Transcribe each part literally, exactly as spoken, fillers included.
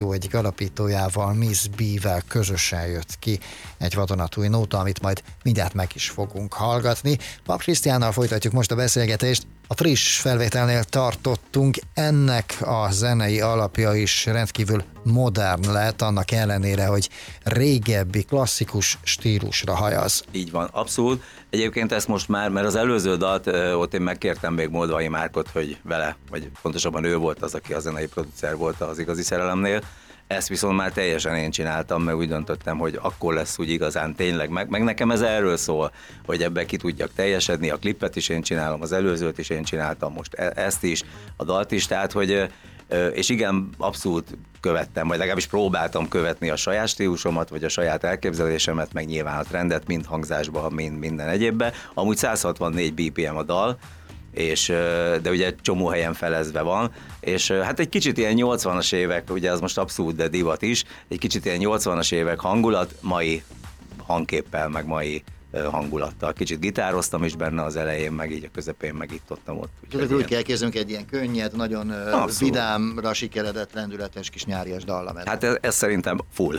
Rádió egyik alapítójával, Miss B-vel közösen jött ki egy vadonatúj nóta, amit majd mindjárt meg is fogunk hallgatni. Pap Krisztiánnal folytatjuk most a beszélgetést. A friss felvételnél tartottunk, ennek a zenei alapja is rendkívül modern lett, annak ellenére, hogy régebbi, klasszikus stílusra hajaz. Így van, abszolút. Egyébként ezt most már, mert az előző dalt, ott én megkértem még Moldvai Márkot, hogy vele, vagy pontosabban ő volt az, aki a zenei producer volt az Igazi Szerelemnél. Ezt viszont már teljesen én csináltam, meg úgy döntöttem, hogy akkor lesz úgy igazán tényleg, meg, meg nekem ez erről szól, hogy ebbe ki tudjak teljesedni, a klipet is én csinálom, az előzőt is én csináltam, most e- ezt is, a dalt is, tehát hogy, és igen, abszolút követtem, vagy legalábbis próbáltam követni a saját stílusomat, vagy a saját elképzelésemet, meg nyilván a trendet, mind hangzásba, mind minden egyébbe. Amúgy száz hatvannégy bé pé em a dal, és, de ugye csomó helyen felezve van, és hát egy kicsit ilyen nyolcvanas évek, ugye az most abszolút, de divat is, egy kicsit ilyen nyolcvanas évek hangulat, mai hangképpel, meg mai hangulattal. Kicsit gitároztam is benne az elején, meg így a közepén, meg itt ottam ott. Tudod, úgy kell kezdünk egy ilyen könnyed, nagyon abszolút vidámra sikeredett, lendületes kis nyárias dallam. Hát ez, ez szerintem full.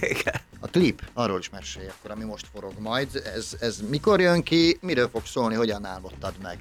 A klip, arról is mesélj akkor, ami most forog majd. Ez, ez mikor jön ki, miről fog szólni, hogyan álmodtad meg?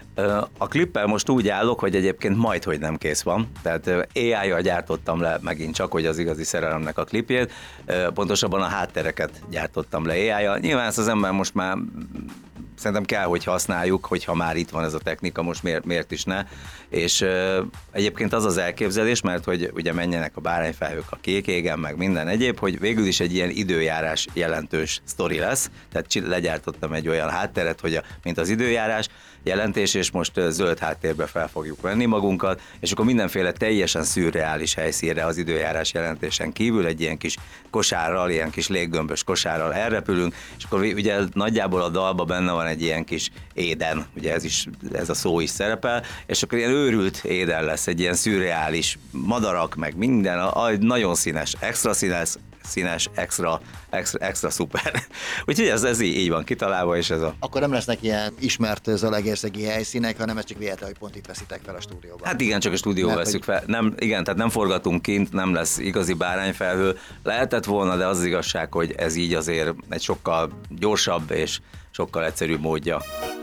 A klippel most úgy állok, hogy egyébként majd, hogy nem kész van. Tehát á í-jal gyártottam le megint csak, hogy az Igazi Szerelemnek a klipjét. Pontosabban a háttereket gyártottam le á í-jal. Nyilván ezt az ember most már szerintem kell, hogy használjuk, hogyha már itt van ez a technika, most miért, miért is ne. És egyébként az az elképzelés, mert hogy ugye menjenek a bárányfelhők a kék égen, meg minden egyéb, hogy végül is egy ilyen időjárás jelentős sztori lesz. Tehát legyártottam egy olyan hátteret, hogy a, mint az időjárás jelentés, és most zöld háttérbe fel fogjuk venni magunkat, és akkor mindenféle teljesen szürreális helyszínre az időjárás jelentésen kívül egy ilyen kis kosárral, ilyen kis léggömbös kosárral elrepülünk, és akkor ugye nagyjából a dalban benne van egy ilyen kis éden, ugye ez is, ez a szó is szerepel, és akkor ilyen őrült éden lesz, egy ilyen szürreális madarak, meg minden, a, a, nagyon színes, extra színes, színes, extra, extra, extra szuper. Úgyhogy ez, ez így, így van kitalálva, és ez a... Akkor nem lesznek ilyen ismert zalaegerszegi helyszínek, hanem ez csak véletlen, hogy pont itt veszitek fel a stúdióban. Hát igen, csak a stúdióban veszük hogy... fel. Nem, igen, tehát nem forgatunk kint, nem lesz igazi bárányfelhő. Lehetett volna, de az, az igazság, hogy ez így azért egy sokkal gyorsabb és sokkal egyszerűbb módja.